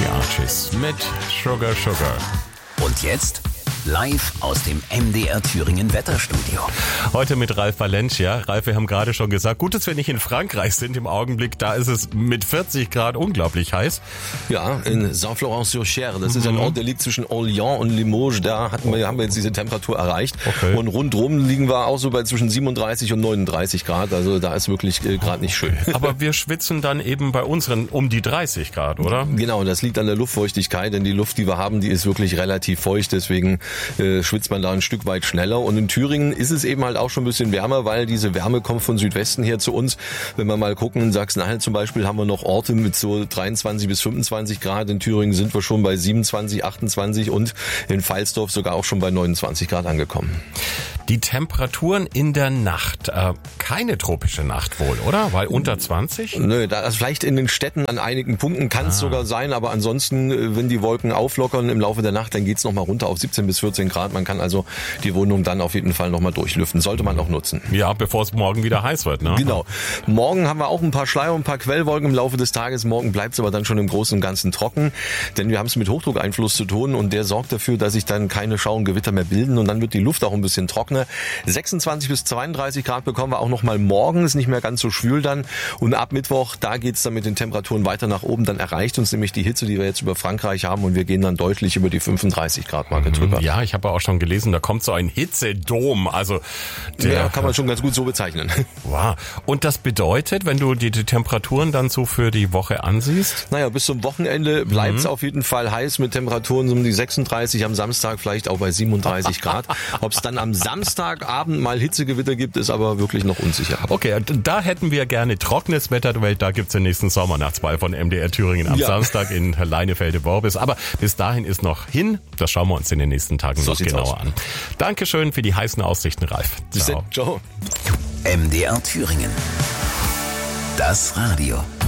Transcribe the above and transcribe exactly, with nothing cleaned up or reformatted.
Die Archies mit Sugar Sugar. Und jetzt live aus dem M D R Thüringen Wetterstudio. Heute mit Ralf Valencia. Ralf, wir haben gerade schon gesagt, gut, dass wir nicht in Frankreich sind im Augenblick. Da ist es mit vierzig Grad unglaublich heiß. Ja, in Saint-Florent-sur-Cher. Das ist ein Ort, der liegt zwischen Orléans und Limoges. Da hatten wir, haben wir jetzt diese Temperatur erreicht. Okay. Und rundrum liegen wir auch so bei zwischen siebenunddreißig und neununddreißig Grad. Also da ist wirklich äh, gerade nicht schön. Aber wir schwitzen dann eben bei unseren um die dreißig Grad, oder? Genau, das liegt an der Luftfeuchtigkeit, denn die Luft, die wir haben, die ist wirklich relativ feucht. Deswegen äh, schwitzt man da ein Stück weit schneller. Und in Thüringen ist es eben halt auch schon ein bisschen wärmer, weil diese Wärme kommt von Südwesten her zu uns. Wenn wir mal gucken, in Sachsen-Anhalt zum Beispiel haben wir noch Orte mit so dreiundzwanzig bis fünfundzwanzig Grad. In Thüringen sind wir schon bei siebenundzwanzig, achtundzwanzig und in Pfalzdorf sogar auch schon bei neunundzwanzig Grad angekommen. Die Temperaturen in der Nacht, äh, keine tropische Nacht wohl, oder? Weil unter zwanzig? Nö, da, also vielleicht in den Städten an einigen Punkten kann es ah. sogar sein, aber ansonsten, wenn die Wolken auflockern im Laufe der Nacht, dann geht's noch mal runter auf siebzehn bis vierzehn Grad. Man kann also die Wohnung dann auf jeden Fall noch mal durchlüften. Sollte man auch nutzen. Ja, bevor es morgen wieder heiß wird, ne? Genau. Morgen haben wir auch ein paar Schleier und ein paar Quellwolken im Laufe des Tages. Morgen bleibt es aber dann schon im Großen und Ganzen trocken, denn wir haben es mit Hochdruckeinfluss zu tun und der sorgt dafür, dass sich dann keine Schauer und Gewitter mehr bilden und dann wird die Luft auch ein bisschen trockener. sechsundzwanzig bis zweiunddreißig Grad bekommen wir auch noch mal morgen, ist nicht mehr ganz so schwül dann und ab Mittwoch, da geht's dann mit den Temperaturen weiter nach oben, dann erreicht uns nämlich die Hitze, die wir jetzt über Frankreich haben und wir gehen dann deutlich über die fünfunddreißig Grad Marke drüber. Ja, ich habe auch schon gelesen, da kommt so ein Hitzedom, also der ja, kann man schon ganz gut so bezeichnen. Wow. Und das bedeutet, wenn du die, die Temperaturen dann so für die Woche ansiehst? Naja, bis zum Wochenende bleibt es mhm. auf jeden Fall heiß mit Temperaturen um die sechsunddreißig, am Samstag vielleicht auch bei siebenunddreißig Grad. Ob es dann am Samstagabend mal Hitzegewitter gibt, ist aber wirklich noch unsicher. Okay, da hätten wir gerne trockenes Wetter, weil da gibt's den nächsten Sommernachtsball von M D R Thüringen am ja. Samstag in Leinefelde-Worbis. Aber bis dahin ist noch hin. Das schauen wir uns in den nächsten Tagen so noch genauer aus. an. Dankeschön für die heißen Aussichten, Ralf. Ciao. Ciao. M D R Thüringen. Das Radio.